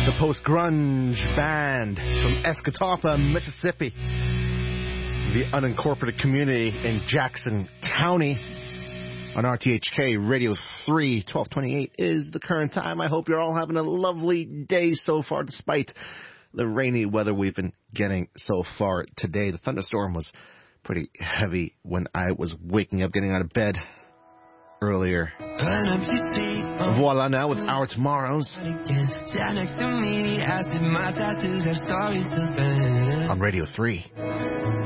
the post-grunge band from Escatawpa, Mississippi, the unincorporated community in Jackson County. On RTHK Radio 3, 1228 is the current time. I hope you're all having a lovely day so far, despite the rainy weather we've been getting so far today. The thunderstorm was pretty heavy when I was waking up, getting out of bed earlier. Voila now with Our Tomorrows on Radio 3.